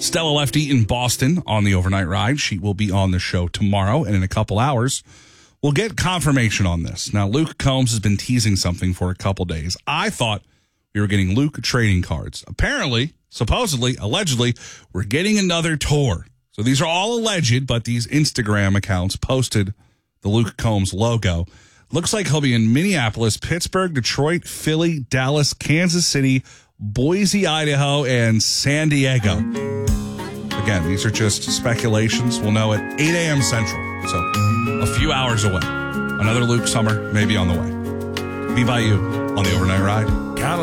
Stella Lefty in Boston on the overnight ride. She will be on the show tomorrow, and in a couple hours, we'll get confirmation on this. Now, Luke Combs has been teasing something for a couple days. I thought we were getting Luke trading cards. Apparently, supposedly, allegedly, we're getting another tour. So these are all alleged, but these Instagram accounts posted the Luke Combs logo. Looks like he'll be in Minneapolis, Pittsburgh, Detroit, Philly, Dallas, Kansas City, Boise, Idaho, and San Diego. Again, these are just speculations. We'll know at 8 a.m. Central, so a few hours away. Another Luke Summer may be on the way. Be by you on the overnight ride.